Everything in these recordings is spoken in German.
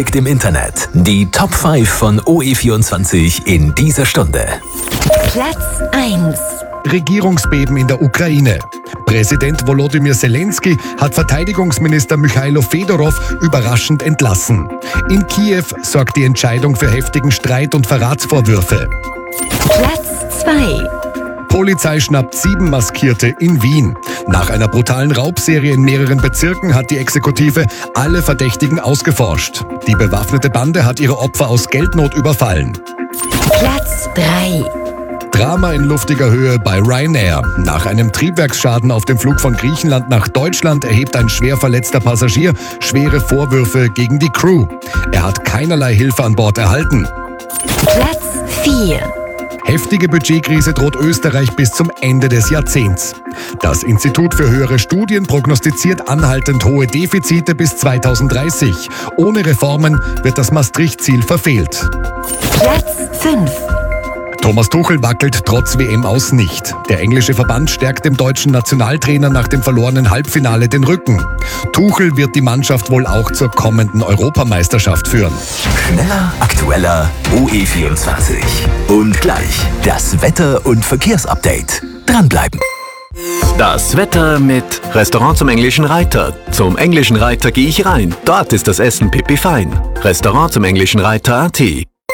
im Internet. Die Top 5 von OE24 in dieser Stunde. Platz 1. Regierungsbeben in der Ukraine. Präsident Volodymyr Zelensky hat Verteidigungsminister Michailo Fedorov überraschend entlassen. In Kiew sorgt die Entscheidung für heftigen Streit und Verratsvorwürfe. Platz 2. Polizei schnappt 7 Maskierte in Wien. Nach einer brutalen Raubserie in mehreren Bezirken hat die Exekutive alle Verdächtigen ausgeforscht. Die bewaffnete Bande hat ihre Opfer aus Geldnot überfallen. Platz 3. Drama in luftiger Höhe bei Ryanair. Nach einem Triebwerksschaden auf dem Flug von Griechenland nach Deutschland erhebt ein schwer verletzter Passagier schwere Vorwürfe gegen die Crew. Er hat keinerlei Hilfe an Bord erhalten. Platz 4. Heftige Budgetkrise droht Österreich bis zum Ende des Jahrzehnts. Das Institut für höhere Studien prognostiziert anhaltend hohe Defizite bis 2030. Ohne Reformen wird das Maastricht-Ziel verfehlt. Platz 5. Thomas Tuchel wackelt trotz WM aus nicht. Der englische Verband stärkt dem deutschen Nationaltrainer nach dem verlorenen Halbfinale den Rücken. Tuchel wird die Mannschaft wohl auch zur kommenden Europameisterschaft führen. Schneller, aktueller, OE24. Und gleich das Wetter- und Verkehrsupdate. Dranbleiben. Das Wetter mit Restaurant zum Englischen Reiter. Zum Englischen Reiter gehe ich rein. Dort ist das Essen pipi fein. Restaurant zum Englischen Reiter.at.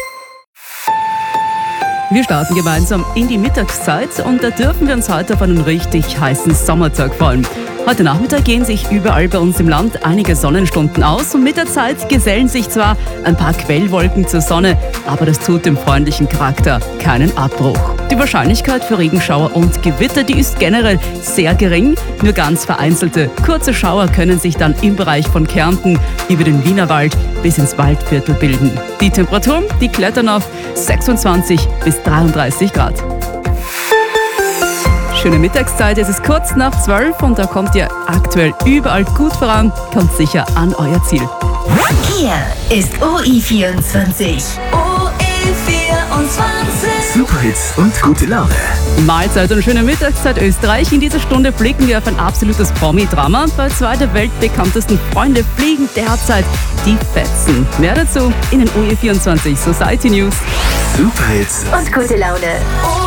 Wir starten gemeinsam in die Mittagszeit und da dürfen wir uns heute auf einen richtig heißen Sommertag freuen. Heute Nachmittag gehen sich überall bei uns im Land einige Sonnenstunden aus und mit der Zeit gesellen sich zwar ein paar Quellwolken zur Sonne, aber das tut dem freundlichen Charakter keinen Abbruch. Die Wahrscheinlichkeit für Regenschauer und Gewitter, die ist generell sehr gering. Nur ganz vereinzelte kurze Schauer können sich dann im Bereich von Kärnten über den Wienerwald bis ins Waldviertel bilden. Die Temperaturen, die klettern auf 26 bis 33 Grad. Schöne Mittagszeit, es ist kurz nach 12 und da kommt ihr aktuell überall gut voran, kommt sicher an euer Ziel. Hier ist OE24. Superhits und gute Laune. Mahlzeit und schöne Mittagszeit Österreich. In dieser Stunde blicken wir auf ein absolutes Promi-Drama. Bei 2 der weltbekanntesten Freunde fliegen derzeit die Fetzen. Mehr dazu in den OE24 Society News. Superhits Und gute Laune.